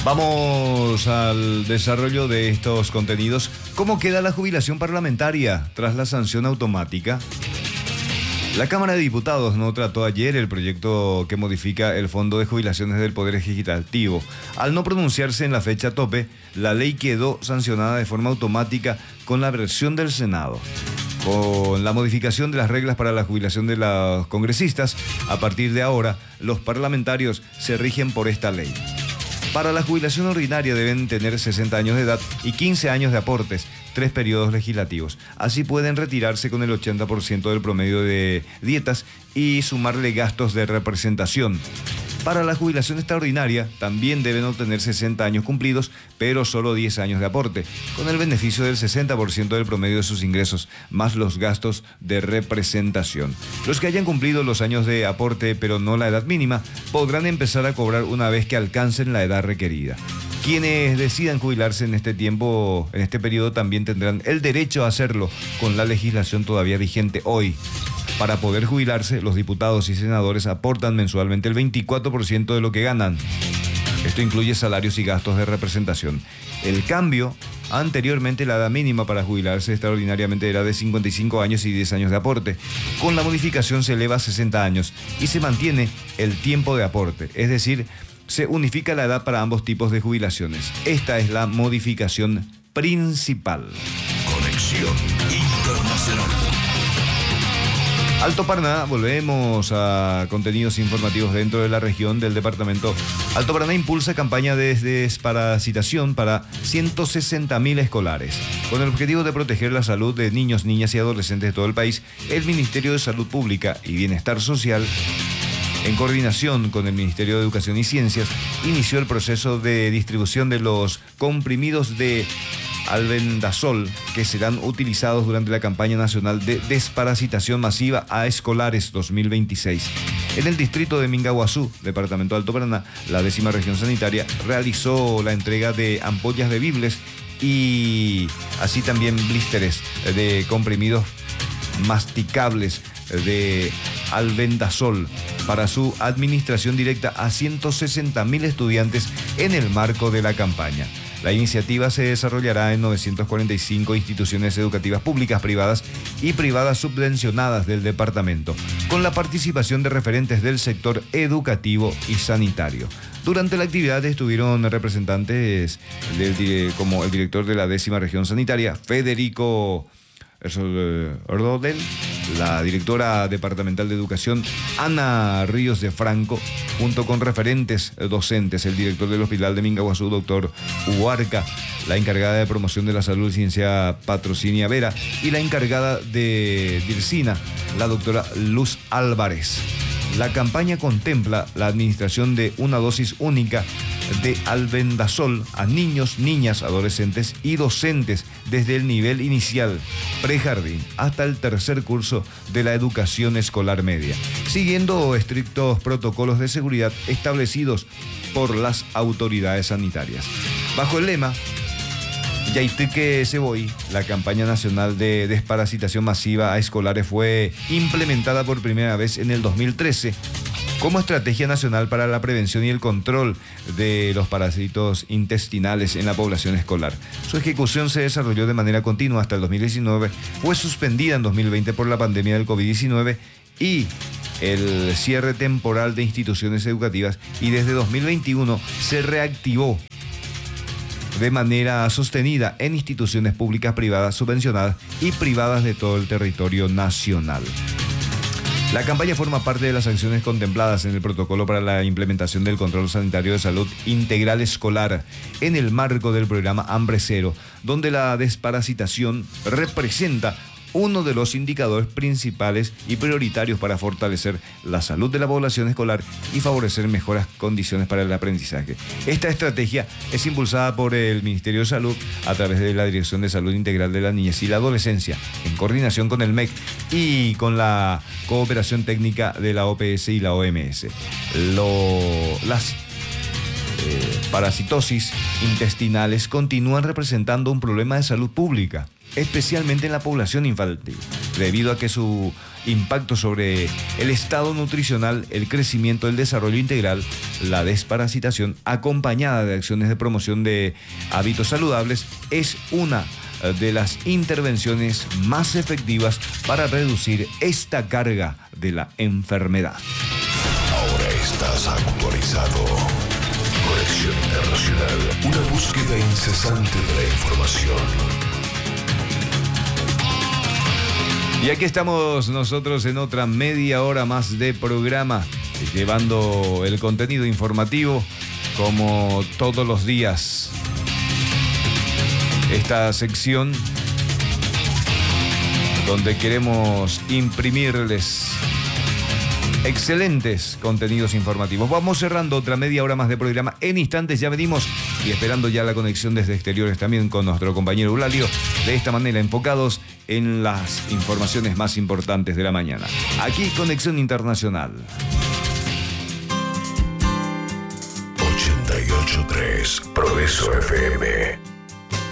Vamos al desarrollo de estos contenidos. ¿Cómo queda la jubilación parlamentaria tras la sanción automática? La Cámara de Diputados no trató ayer el proyecto que modifica el Fondo de Jubilaciones del Poder Ejecutivo. Al no pronunciarse en la fecha tope, la ley quedó sancionada de forma automática con la versión del Senado. Con la modificación de las reglas para la jubilación de los congresistas, a partir de ahora, los parlamentarios se rigen por esta ley. Para la jubilación ordinaria deben tener 60 años de edad y 15 años de aportes, 3 periodos legislativos. Así pueden retirarse con el 80% del promedio de dietas y sumarle gastos de representación. Para la jubilación extraordinaria también deben obtener 60 años cumplidos, pero solo 10 años de aporte, con el beneficio del 60% del promedio de sus ingresos, más los gastos de representación. Los que hayan cumplido los años de aporte, pero no la edad mínima, podrán empezar a cobrar una vez que alcancen la edad requerida. Quienes decidan jubilarse en este tiempo, en este periodo, también tendrán el derecho a hacerlo con la legislación todavía vigente hoy. Para poder jubilarse, los diputados y senadores aportan mensualmente el 24% de lo que ganan. Esto incluye salarios y gastos de representación. El cambio, anteriormente la edad mínima para jubilarse extraordinariamente era de 55 años y 10 años de aporte. Con la modificación se eleva a 60 años y se mantiene el tiempo de aporte, es decir, se unifica la edad para ambos tipos de jubilaciones. Esta es la modificación principal. Conexión Internacional. Alto Paraná, volvemos a contenidos informativos dentro de la región del departamento. Alto Paraná impulsa campaña de desparasitación para 160.000 escolares. Con el objetivo de proteger la salud de niños, niñas y adolescentes de todo el país, el Ministerio de Salud Pública y Bienestar Social, en coordinación con el Ministerio de Educación y Ciencias, inició el proceso de distribución de los comprimidos de albendazol que serán utilizados durante la campaña nacional de desparasitación masiva a escolares 2026. En el distrito de Mingaguazú, departamento de Alto Paraná, la 10ª región sanitaria realizó la entrega de ampollas bebibles y así también blísteres de comprimidos masticables de albendazol para su administración directa a 160.000 estudiantes en el marco de la campaña. La iniciativa se desarrollará en 945 instituciones educativas públicas, privadas y privadas subvencionadas del departamento, con la participación de referentes del sector educativo y sanitario. Durante la actividad estuvieron representantes como el director de la 10ª región sanitaria, Federico Ordodel, la directora departamental de educación, Ana Ríos de Franco, junto con referentes docentes, el director del Hospital de Mingaguazú, doctor Huarca, la encargada de promoción de la salud, ciencia Patrocinia Vera, y la encargada de Dircina, la doctora Luz Álvarez. La campaña contempla la administración de una dosis única de albendazol a niños, niñas, adolescentes y docentes desde el nivel inicial, prejardín, hasta el tercer curso de la educación escolar media, siguiendo estrictos protocolos de seguridad establecidos por las autoridades sanitarias. Bajo el lema Yaitique Ceboy, la campaña nacional de desparasitación masiva a escolares fue implementada por primera vez en el 2013 como estrategia nacional para la prevención y el control de los parásitos intestinales en la población escolar. Su ejecución se desarrolló de manera continua hasta el 2019, fue suspendida en 2020 por la pandemia del COVID-19 y el cierre temporal de instituciones educativas, y desde 2021 se reactivó de manera sostenida en instituciones públicas, privadas, subvencionadas y privadas de todo el territorio nacional. La campaña forma parte de las acciones contempladas en el protocolo para la implementación del control sanitario de salud integral escolar en el marco del programa Hambre Cero, donde la desparasitación representa uno de los indicadores principales y prioritarios para fortalecer la salud de la población escolar y favorecer mejores condiciones para el aprendizaje. Esta estrategia es impulsada por el Ministerio de Salud a través de la Dirección de Salud Integral de la Niñez y la Adolescencia, en coordinación con el MEC y con la cooperación técnica de la OPS y la OMS. Las parasitosis intestinales continúan representando un problema de salud pública, especialmente en la población infantil. debido a que su impacto sobre el estado nutricional, el crecimiento, el desarrollo integral, la desparasitación, acompañada de acciones de promoción de hábitos saludables, es una de las intervenciones más efectivas para reducir esta carga de la enfermedad. Ahora estás actualizado. Conexión Internacional, una búsqueda incesante de la información. Y aquí estamos nosotros en otra media hora más de programa, llevando el contenido informativo como todos los días. Esta sección donde queremos imprimirles excelentes contenidos informativos. Vamos cerrando otra media hora más de programa. En instantes ya venimos y esperando ya la conexión desde exteriores también con nuestro compañero Eulalio. De esta manera, enfocados en las informaciones más importantes de la mañana. Aquí, Conexión Internacional. 88.3 Progreso FM.